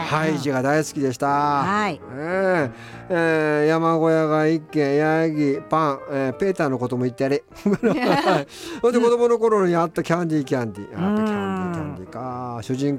ハイジが大好きでした。 はい。 山小屋が一軒、ヤギ、パン、ペーターのことも言ってやれ。ほんで子供の頃にあったキャンディー、やっぱキャンディーか。主人